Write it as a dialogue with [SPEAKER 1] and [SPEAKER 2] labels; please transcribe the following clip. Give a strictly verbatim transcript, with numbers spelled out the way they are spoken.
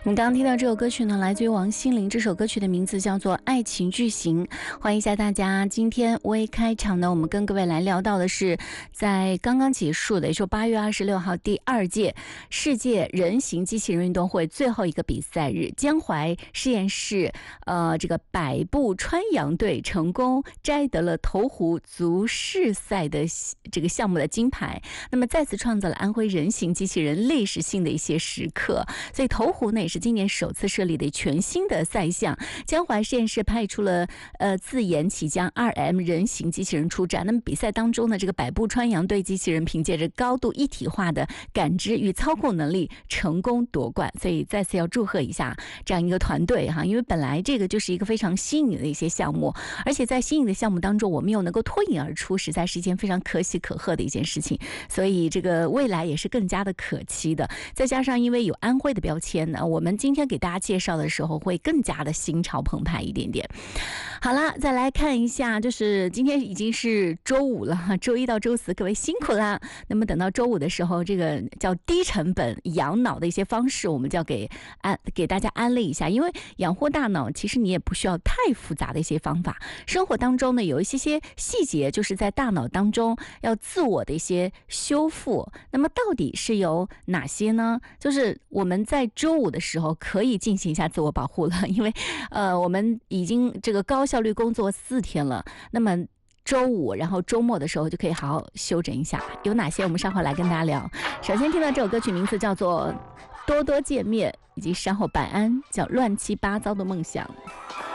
[SPEAKER 1] 我们刚刚听到这首歌曲呢，来自于王心凌，这首歌曲的名字叫做《爱情巨型》。欢迎一下大家，今天微开场呢，我们跟各位来聊到的是在刚刚结束的，也就是八月二十六号第二届世界人形机器人运动会最后一个比赛日，江淮实验室呃这个百步穿杨队成功摘得了投壶足式赛的这个项目的金牌，那么再次创造了安徽人形机器人历史性的一些时刻。所以投壶呢也是今年首次设立的全新的赛项，江淮实验室派出了呃自研起将 二 M 人形机器人出战。那么比赛当中呢，这个百步穿杨队机器人凭借着高度一体化的感知与操控能力成功夺冠，所以再次要祝贺一下这样一个团队哈，因为本来这个就是一个非常新颖的一些项目，而且在新颖的项目当中我们又能够脱颖而出，实在是一件非常可喜可贺的一件事情，所以这个未来也是更加的可期的。再加上因为有安徽的标签呢，我们今天给大家介绍的时候会更加的心潮澎湃一点点。好了，再来看一下，就是今天已经是周五了，周一到周四各位辛苦啦。那么等到周五的时候，这个叫低成本养脑的一些方式，我们就要给安给大家安利一下。因为养活大脑，其实你也不需要太复杂的一些方法，生活当中呢有一些些细节，就是在大脑当中要自我的一些修复。那么到底是有哪些呢？就是我们在周五的时候可以进行一下自我保护了，因为呃我们已经这个高效率工作四天了，那么周五然后周末的时候就可以好好休整一下。有哪些我们稍后来跟大家聊。首先听到这首歌曲名字叫做多多见面，以及稍后晚安叫乱七八糟的梦想。